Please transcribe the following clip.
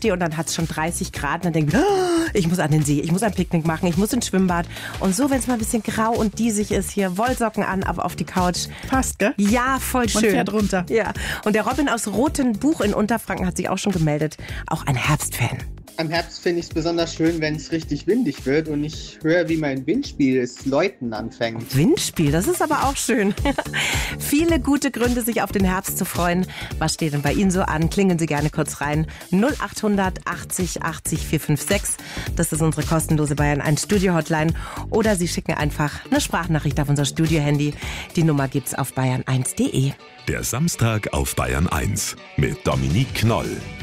aufstehe und dann hat es schon 30 Grad und dann denke ich, oh, ich muss an den See, ich muss ein Picknick machen, ich muss ins Schwimmbad. Und so, wenn es mal ein bisschen grau und diesig ist, hier Wollsocken an, ab auf die Couch. Passt, gell? Ja, voll schön. Man fährt runter. Ja. Und der Robin aus Rothenbuch in Unterfranken hat sich auch schon gemeldet. Auch ein Herbstfan. Am Herbst finde ich es besonders schön, wenn es richtig windig wird und ich höre, wie mein Windspiel das Läuten anfängt. Windspiel, das ist aber auch schön. Viele gute Gründe, sich auf den Herbst zu freuen. Was steht denn bei Ihnen so an? Klingen Sie gerne kurz rein. 0800 80 80 456. Das ist unsere kostenlose Bayern 1 Studio-Hotline. Oder Sie schicken einfach eine Sprachnachricht auf unser Studio-Handy. Die Nummer gibt's auf bayern1.de. Der Samstag auf Bayern 1 mit Dominique Knoll.